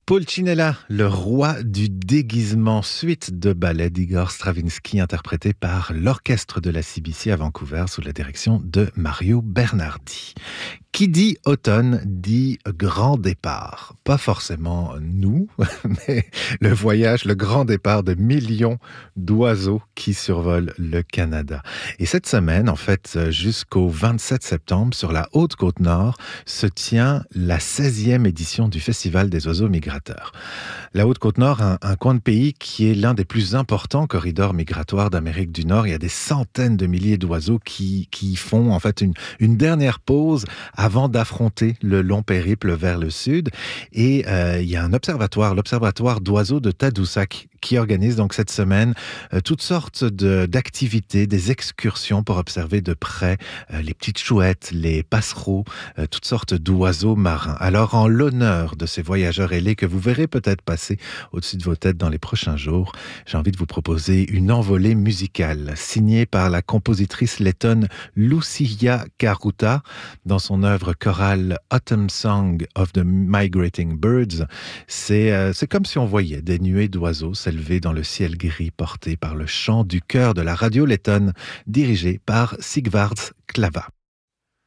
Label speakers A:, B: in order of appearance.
A: Pulcinella, le roi du déguisement, suite de ballet d'Igor Stravinsky, interprété par l'orchestre de la CBC à Vancouver sous la direction de Mario Bernardi. Qui dit automne dit grand départ. Pas forcément nous, mais le voyage, le grand départ de millions d'oiseaux qui survolent le Canada. Et cette semaine, en fait, jusqu'au 27 septembre, sur la Haute-Côte-Nord, se tient la 16e édition du Festival des oiseaux migrateurs. La Haute-Côte-Nord, un coin de pays qui est l'un des plus importants corridors migratoires d'Amérique du Nord. Il y a des centaines de milliers d'oiseaux qui font en fait une dernière pause avant d'affronter le long périple vers le sud. Et il y a un observatoire, l'observatoire d'oiseaux de Tadoussac, qui organise donc cette semaine toutes sortes d'activités, des excursions pour observer de près les petites chouettes, les passereaux, toutes sortes d'oiseaux marins. Alors, en l'honneur de ces voyageurs ailés que vous verrez peut-être passer au-dessus de vos têtes dans les prochains jours, j'ai envie de vous proposer une envolée musicale signée par la compositrice lettonne Lucia Karuta dans son œuvre chorale Autumn Song of the Migrating Birds. C'est comme si on voyait des nuées d'oiseaux s'élever dans le ciel gris porté par le chant du chœur de la radio lettonne dirigé par Sigvards Klava.